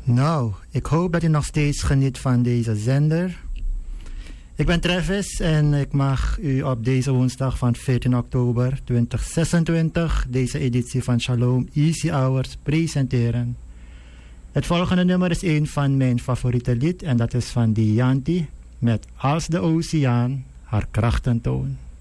Nou, ik hoop dat u nog steeds geniet van deze zender. Ik ben Travis en ik mag u op deze woensdag van 14 oktober 2026 deze editie van Shalom Easy Hours presenteren. Het volgende nummer is een van mijn favoriete lied en dat is van Dianti met Als de Oceaan haar krachten toont.